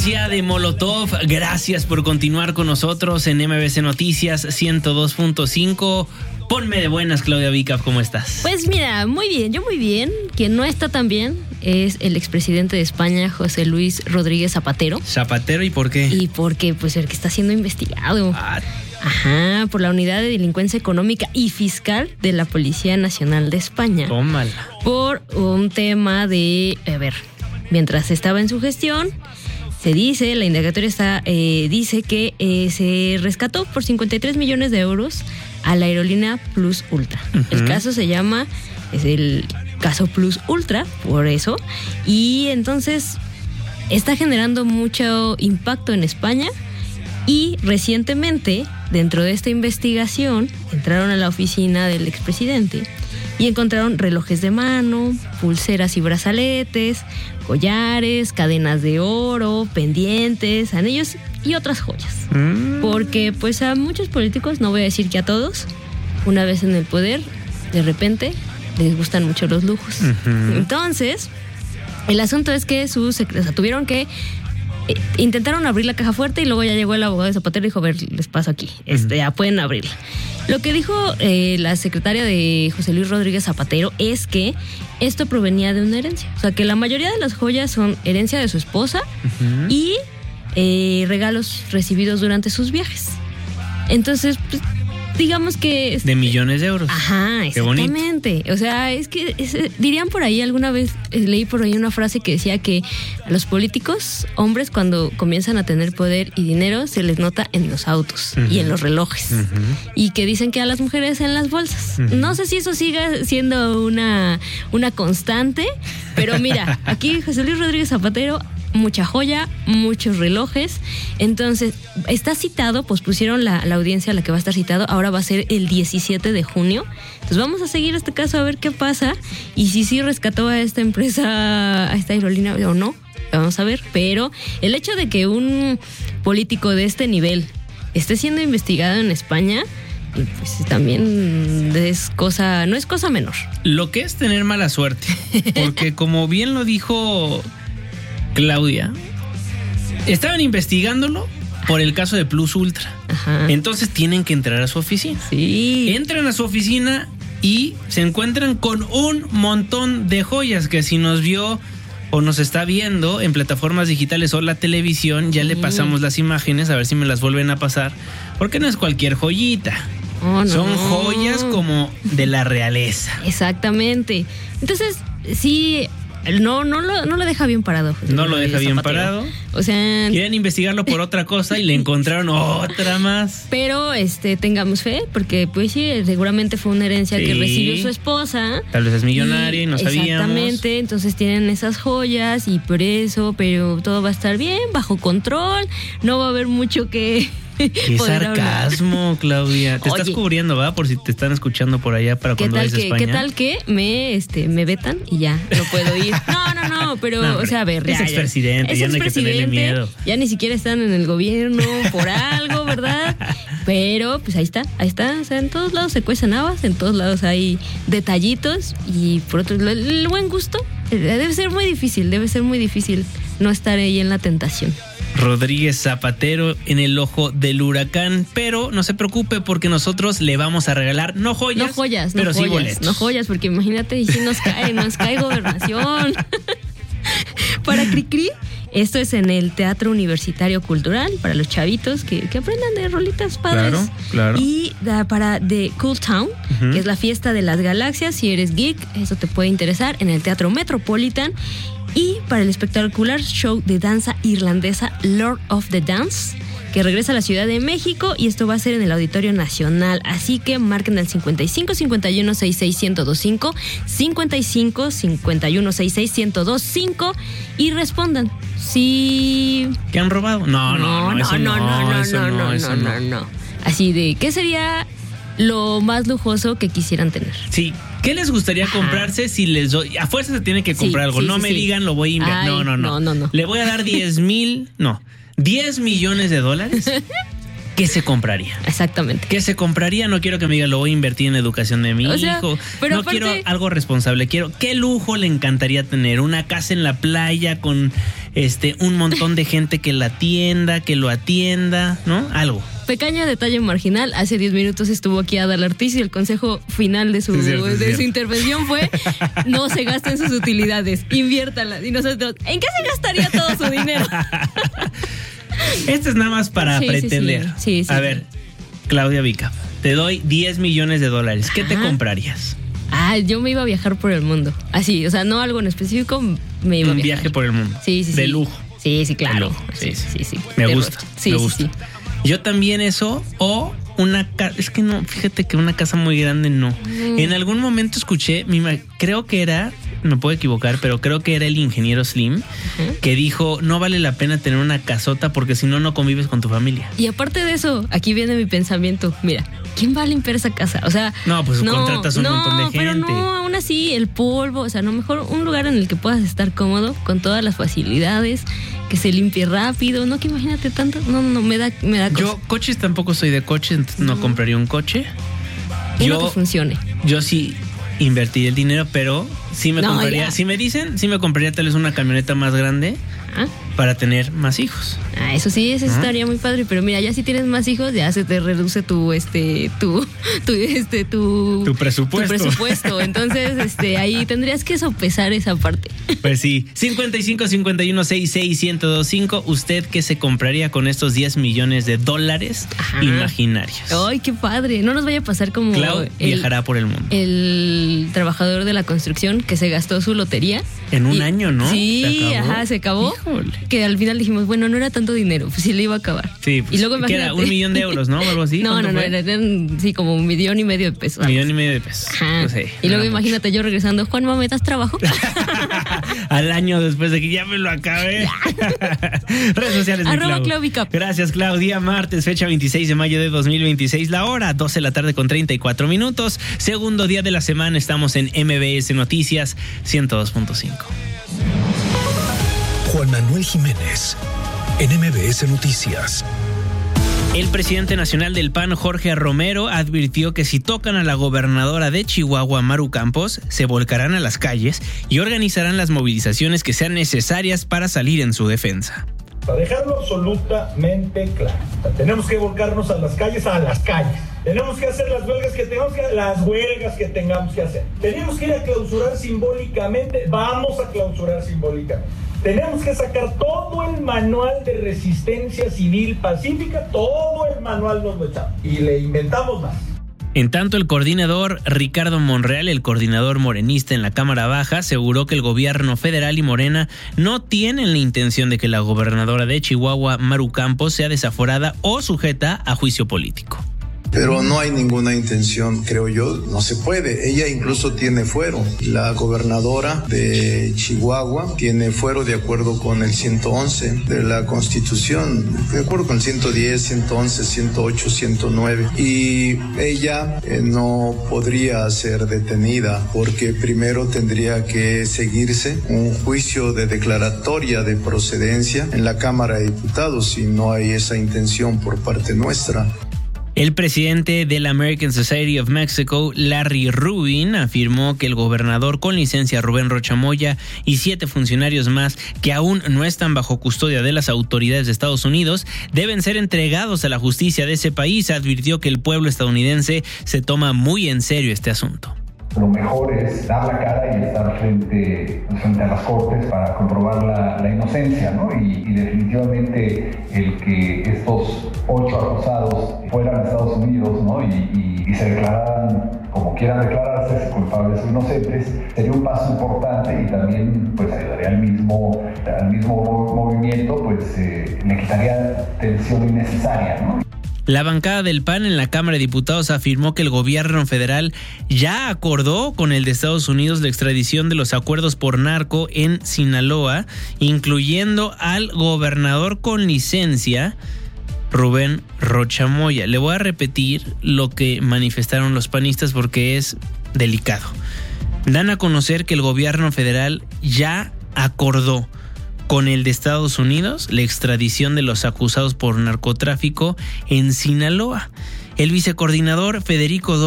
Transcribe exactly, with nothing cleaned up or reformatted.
ya de Molotov. Gracias por continuar con nosotros en M B C Noticias ciento dos punto cinco. Ponme de buenas, Claudia Vicap, ¿cómo estás? Pues mira, muy bien, yo muy bien. Quien no está tan bien es el expresidente de España, José Luis Rodríguez Zapatero. ¿Zapatero y por qué? Y porque, pues, el que está siendo investigado. Ah. Ajá, por la Unidad de Delincuencia Económica y Fiscal de la Policía Nacional de España. Tómala. Por un tema de, a ver, mientras estaba en su gestión, se dice, la indagatoria está, eh, dice que eh, se rescató por cincuenta y tres millones de euros a la aerolínea Plus Ultra. Uh-huh. El caso se llama, es el caso Plus Ultra, por eso. Y entonces está generando mucho impacto en España. Y recientemente, dentro de esta investigación, entraron a la oficina del expresidente y encontraron relojes de mano, pulseras y brazaletes, collares, cadenas de oro, pendientes, anillos y otras joyas. Mm. Porque pues a muchos políticos, no voy a decir que a todos, una vez en el poder, de repente les gustan mucho los lujos. Uh-huh. Entonces, el asunto es que sus secretarios tuvieron que eh, intentaron abrir la caja fuerte y luego ya llegó el abogado de Zapatero y dijo, a ver, les paso aquí, este, uh-huh. ya pueden abrirla. Lo que dijo eh, la secretaria de José Luis Rodríguez Zapatero es que esto provenía de una herencia. O sea, que la mayoría de las joyas son herencia de su esposa uh-huh. y eh, regalos recibidos durante sus viajes. Entonces, pues, digamos que... De millones de euros. Ajá, exactamente. O sea, es que es, dirían por ahí, alguna vez leí por ahí una frase que decía que a los políticos, hombres, cuando comienzan a tener poder y dinero, se les nota en los autos uh-huh. y en los relojes. Uh-huh. Y que dicen que a las mujeres en las bolsas. Uh-huh. No sé si eso siga siendo una, una constante, pero mira, aquí José Luis Rodríguez Zapatero... mucha joya, muchos relojes. Entonces, está citado, pues pusieron la, la audiencia a la que va a estar citado, ahora va a ser el diecisiete de junio. Entonces vamos a seguir este caso a ver qué pasa y si sí rescató a esta empresa, a esta aerolínea o no, vamos a ver. Pero el hecho de que un político de este nivel esté siendo investigado en España, pues también es cosa, no es cosa menor. Lo que es tener mala suerte, porque como bien lo dijo Claudia, estaban investigándolo por el caso de Plus Ultra. Ajá. Entonces tienen que entrar a su oficina. Sí. Entran a su oficina y se encuentran con un montón de joyas que si nos vio o nos está viendo en plataformas digitales o la televisión, ya sí. le pasamos las imágenes, a ver si me las vuelven a pasar, porque no es cualquier joyita. Oh, no. Son joyas como de la realeza. Exactamente. Entonces, sí... No, no lo, no lo deja bien parado. No lo deja bien parado. O sea, quieren investigarlo por otra cosa y le encontraron otra más. Pero este, tengamos fe, porque pues sí, seguramente fue una herencia sí. que recibió su esposa. Tal vez es millonaria y, y no sabíamos. Exactamente, entonces tienen esas joyas y por eso, pero todo va a estar bien, bajo control. No va a haber mucho que... Qué sarcasmo, hablar. Claudia. Te Oye, estás cubriendo, ¿va? Por si te están escuchando por allá para cuando vayas a España. ¿Qué tal que me, este, me vetan y ya no puedo ir? No, no, no, pero, no, o sea, a ver, es ya, expresidente, es ya no hay que tenerle miedo. Ya ni siquiera están en el gobierno por algo, ¿verdad? Pero, pues ahí está, ahí está. O sea, en todos lados se cuecen habas, en todos lados hay detallitos y por otro lado, el buen gusto. Debe ser muy difícil, debe ser muy difícil no estar ahí en la tentación. Rodríguez Zapatero en el ojo del huracán, pero no se preocupe porque nosotros le vamos a regalar no joyas, no joyas, pero no sí joyas, boletos. No joyas, porque imagínate, y si nos cae, nos cae gobernación. Para Cricri, esto es en el Teatro Universitario Cultural, para los chavitos que, que aprendan de rolitas padres. Claro, claro. Y da, para The Cool Town, uh-huh. que es la fiesta de las galaxias, si eres geek, eso te puede interesar, en el Teatro Metropolitan. Y para el espectacular show de danza irlandesa Lord of the Dance, que regresa a la Ciudad de México, y esto va a ser en el Auditorio Nacional. Así que marquen al cincuenta y cinco, cincuenta y uno, sesenta y seis, ciento veinticinco, cincuenta y cinco, cincuenta y uno, sesenta y seis, ciento veinticinco y respondan. Sí. ¿Qué han robado? No, no, no, no, eso no, no, no, eso no, no, eso no, no, no, no. Así de, ¿qué sería lo más lujoso que quisieran tener? Sí. ¿Qué les gustaría Ajá. comprarse si les doy? A fuerza se tiene que comprar sí, algo. Sí, no sí, me sí. digan, lo voy a invertir. No, no, no. no, no, no. Le voy a dar diez mil, no, diez millones de dólares ¿qué se compraría? Exactamente. ¿Qué se compraría? No quiero que me diga, lo voy a invertir en educación de mi O sea, hijo. pero No aparte- quiero algo responsable. Quiero, ¿qué lujo le encantaría tener? Una casa en la playa con este un montón de gente que la atienda, que lo atienda, ¿no? Algo. Pequeño detalle marginal, hace diez minutos estuvo aquí Adal Ortiz y el consejo final de su, Es cierto, es de cierto. su intervención fue: no se gasten sus utilidades, inviértalas. Y nosotros, ¿en qué se gastaría todo su dinero? Esto es nada más para Sí, sí, pretender. sí. Sí, sí. A ver, Claudia Vica, te doy diez millones de dólares. ¿Qué te Ajá. comprarías? Ah, yo me iba a viajar por el mundo. Así, o sea, no algo en específico, me iba a Un viajar. viaje por el mundo. Sí, sí, sí. De lujo. Sí, sí, claro. De lujo. Sí, sí. sí, sí. Me De gusta. roche. Sí, me sí, gusta. sí. Yo también eso, o una casa. Es que no, fíjate que una casa muy grande no. Mm. En algún momento escuché, mi ma- creo que era, me puedo equivocar, pero creo que era el ingeniero Slim, Ujú. que dijo, no vale la pena tener una casota porque si no, no convives con tu familia. Y aparte de eso, aquí viene mi pensamiento. Mira, ¿quién va a limpiar esa casa? O sea, No, pues contratas un no, montón de gente. Pero no, aún así, el polvo, o sea, no, mejor un lugar en el que puedas estar cómodo, con todas las facilidades, que se limpie rápido. No, que imagínate tanto. No, no, me da, me da cosa. Yo, coches tampoco soy de coche, entonces no, No. compraría un coche. Uno Yo, que funcione. yo sí invertiría el dinero, pero sí me No, compraría, ya. si me dicen, sí me compraría tal vez una camioneta más grande Ah, para tener más hijos. ah, eso sí, eso Ajá. estaría muy padre. Pero mira, ya si tienes más hijos, ya se te reduce tu, este, tu, tu, este, tu, Tu presupuesto. tu presupuesto. Entonces, este, ahí tendrías que sopesar esa parte. Pues sí, cincuenta y cinco, cincuenta y uno, sesenta y seis, ciento veinticinco. ¿Usted qué se compraría con estos diez millones de dólares Ajá. imaginarios? Ay, qué padre. No nos vaya a pasar como Clau el, viajará por el mundo. el trabajador de la construcción que se gastó su lotería. En un Y- año, ¿no? Sí, ¿Se acabó? ajá, se acabó. Híjole. Que al final dijimos, bueno, no era tanto dinero, pues sí le iba a acabar. Sí, pues, y luego ¿qué era? imagínate. Un millón de euros, ¿no? O algo así. No, ¿Cuánto no, no, fue? eran sí, como un millón y medio de pesos. Un millón y medio de pesos. Ajá. Pues sí, y luego era mucho. imagínate yo regresando, Juan, ¿me das trabajo? Al año después de que ya me lo acabé. Redes sociales, mi Arroba Clau. Clau Vicap. Gracias, Clau. Día martes, fecha veintiséis de mayo de dos mil veintiséis. La hora, doce de la tarde con treinta y cuatro minutos. Segundo día de la semana. Estamos en M B S Noticias ciento dos punto cinco. Juan Manuel Jiménez, en M B S Noticias. El presidente nacional del P A N, Jorge Romero, advirtió que si tocan a la gobernadora de Chihuahua, Maru Campos, se volcarán a las calles y organizarán las movilizaciones que sean necesarias para salir en su defensa. Para dejarlo absolutamente claro, o sea, tenemos que volcarnos a las calles, a las calles. Tenemos que hacer las huelgas que tengamos que las huelgas que tengamos que hacer. Tenemos que ir a clausurar simbólicamente, vamos a clausurar simbólicamente. Tenemos que sacar todo el manual de resistencia civil pacífica, todo el manual nos lo echamos y le inventamos más. En tanto, el coordinador Ricardo Monreal, el coordinador morenista en la Cámara Baja, aseguró que el gobierno federal y Morena no tienen la intención de que la gobernadora de Chihuahua, Maru Campos, sea desaforada o sujeta a juicio político. Pero no hay ninguna intención, creo yo, no se puede. Ella incluso tiene fuero. La gobernadora de Chihuahua tiene fuero de acuerdo con el ciento once de la Constitución, de acuerdo con el ciento diez, ciento once, ciento ocho, ciento nueve. Y ella eh, no podría ser detenida porque primero tendría que seguirse un juicio de declaratoria de procedencia en la Cámara de Diputados y no hay esa intención por parte nuestra. El presidente de la American Society of Mexico, Larry Rubin, afirmó que el gobernador con licencia Rubén Rocha Moya y siete funcionarios más que aún no están bajo custodia de las autoridades de Estados Unidos deben ser entregados a la justicia de ese país. Advirtió que el pueblo estadounidense se toma muy en serio este asunto. Lo mejor es dar la cara y estar frente, frente a las cortes para comprobar la, la inocencia, ¿no? Y, y definitivamente el que estos ocho acusados fueran a Estados Unidos, ¿no? Y, y, y se declararan, como quieran declararse, culpables o inocentes, sería un paso importante y también pues ayudaría al mismo, al mismo movimiento, pues eh, le quitaría tensión innecesaria, ¿no? La bancada del P A N en la Cámara de Diputados afirmó que el gobierno federal ya acordó con el de Estados Unidos la extradición de los acuerdos por narco en Sinaloa, incluyendo al gobernador con licencia, Rubén Rocha Moya. Le voy a repetir lo que manifestaron los panistas porque es delicado. Dan a conocer que el gobierno federal ya acordó con el de Estados Unidos, la extradición de los acusados por narcotráfico en Sinaloa. El vicecoordinador Federico